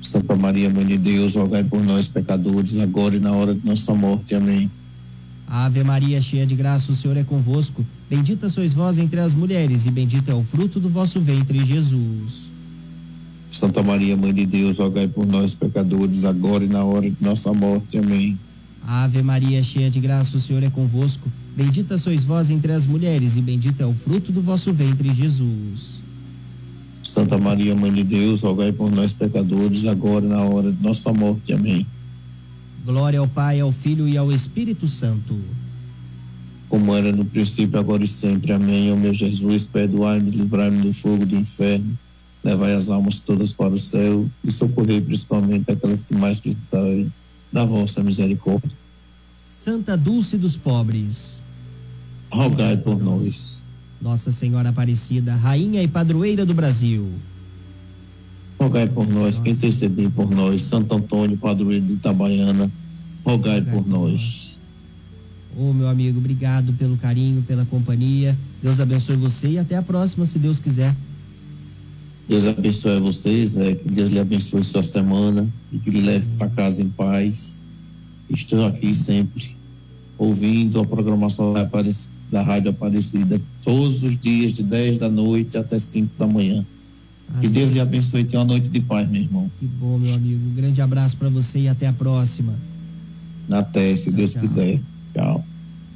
Santa Maria, Mãe de Deus, rogai por nós, pecadores, agora e na hora de nossa morte. Amém. Ave Maria, cheia de graça, o Senhor é convosco. Bendita sois vós entre as mulheres, e bendito é o fruto do vosso ventre, Jesus. Santa Maria, Mãe de Deus, rogai por nós, pecadores, agora e na hora de nossa morte. Amém. Ave Maria, cheia de graça, o Senhor é convosco. Bendita sois vós entre as mulheres, e bendito é o fruto do vosso ventre, Jesus. Santa Maria, Mãe de Deus, rogai por nós, pecadores, agora e na hora de nossa morte. Amém. Glória ao Pai, ao Filho e ao Espírito Santo. Como era no princípio, agora e sempre. Amém. Ó meu Jesus, perdoai-me e livrai-me do fogo do inferno. Levai as almas todas para o céu e socorrei principalmente aquelas que mais precisarem da vossa misericórdia. Santa Dulce dos Pobres, rogai por nós. Nossa Senhora Aparecida, Rainha e Padroeira do Brasil, rogai por nós. Que intercedei por nós. Santo Antônio, padroeiro de Itabaiana, rogai por nós. Ô meu amigo, obrigado pelo carinho, pela companhia. Deus abençoe você e até a próxima, se Deus quiser. Deus abençoe vocês, que Deus lhe abençoe sua semana e que lhe leve para casa em paz. Estou aqui sempre ouvindo a programação da Rádio Aparecida todos os dias, de 10 da noite até 5 da manhã. Que Deus lhe abençoe e tenha uma noite de paz, meu irmão. Que bom, meu amigo. Um grande abraço para você e até a próxima. Até, se Deus quiser. Tchau.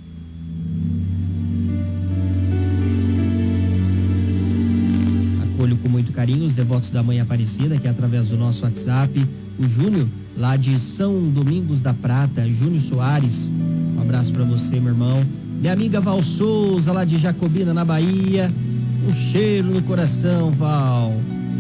Acolho com muito carinho os devotos da Mãe Aparecida, que é através do nosso WhatsApp. O Júnior, lá de São Domingos da Prata, Júnior Soares. Um abraço para você, meu irmão. Minha amiga Val Souza, lá de Jacobina, na Bahia. Um cheiro no coração, Val.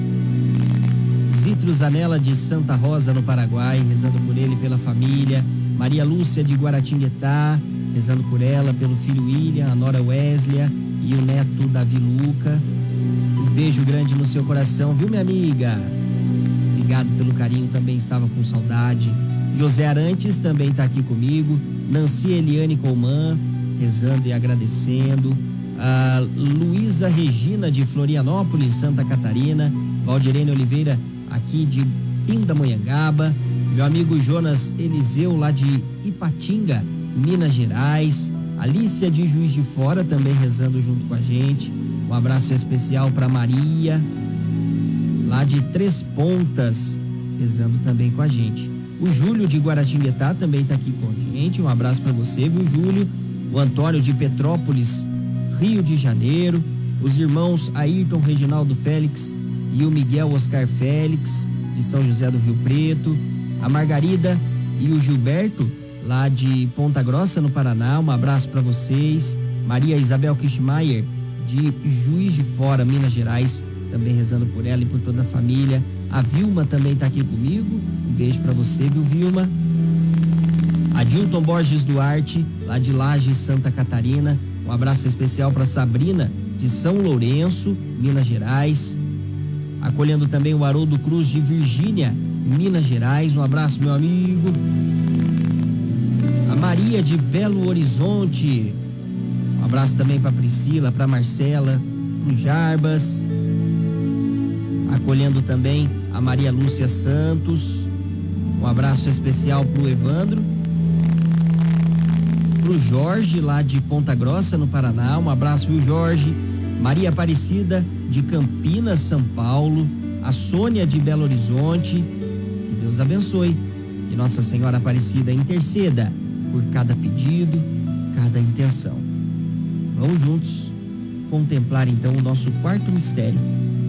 Zitro Zanella, de Santa Rosa, no Paraguai, rezando por ele e pela família. Maria Lúcia, de Guaratinguetá, rezando por ela, pelo filho William, a nora Weslia e o neto Davi Luca. Um beijo grande no seu coração, viu, minha amiga? Obrigado pelo carinho, também estava com saudade. José Arantes também está aqui comigo. Nancy Eliane Colman, rezando e agradecendo. A Luísa Regina, de Florianópolis, Santa Catarina. Valdirene Oliveira, aqui de Pindamonhangaba. Meu amigo Jonas Eliseu, lá de Ipatinga, Minas Gerais. Alícia, de Juiz de Fora, também rezando junto com a gente. Um abraço especial para Maria, lá de Três Pontas, rezando também com a gente. O Júlio, de Guaratinguetá, também está aqui com a gente. Um abraço para você, viu, Júlio? O Antônio, de Petrópolis, Rio de Janeiro. Os irmãos Ayrton Reginaldo Félix e o Miguel Oscar Félix, de São José do Rio Preto. A Margarida e o Gilberto, lá de Ponta Grossa, no Paraná. Um abraço para vocês. Maria Isabel Kischmeier, de Juiz de Fora, Minas Gerais, também rezando por ela e por toda a família. A Vilma também está aqui comigo. Um beijo para você, viu, Vilma? Adilton Borges Duarte, lá de Lages, Santa Catarina. Um abraço especial para Sabrina, de São Lourenço, Minas Gerais. Acolhendo também o Haroldo Cruz, de Virgínia, Minas Gerais. Um abraço, meu amigo. A Maria, de Belo Horizonte. Um abraço também para Priscila, para Marcela, para o Jarbas. Acolhendo também a Maria Lúcia Santos. Um abraço especial para o Evandro. Para o Jorge, lá de Ponta Grossa, no Paraná. Um abraço, viu, Jorge? Maria Aparecida, de Campinas, São Paulo. A Sônia, de Belo Horizonte. Que Deus abençoe. E Nossa Senhora Aparecida interceda por cada pedido, cada intenção. Vamos juntos contemplar então o nosso quarto mistério,